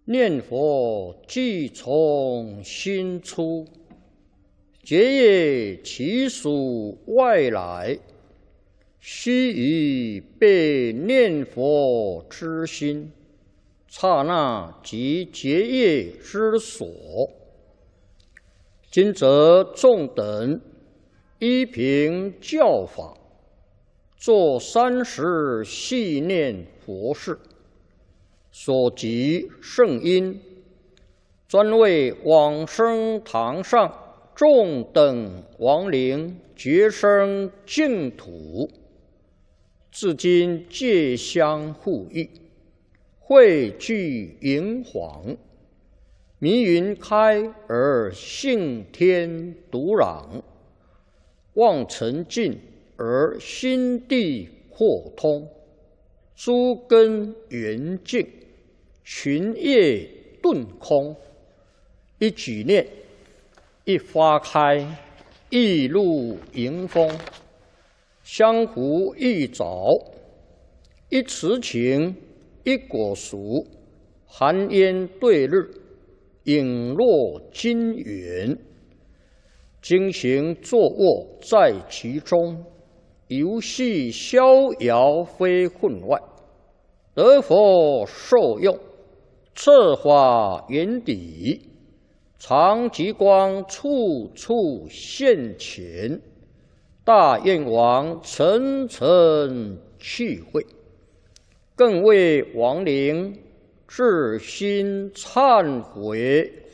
念佛即从心出，结业其属外来，须臾被念佛之心，刹那即结业之所。今则众等依凭教法，作30系念佛事，所集圣因，专为往生堂上众等亡灵觉生净土，至今皆相互益，汇聚银黄，迷云开而性天独朗，望尘尽而心地扩通，诸根圆净，群业顿空。一举念，一花开，一露迎风，相互一早，一慈情，一果熟，寒烟对日，影落金元。经行坐卧在其中，游戏逍遥非分外，得佛受用，策法圆底，常极光处处现前，大愿王层层去会，更为亡灵至心忏悔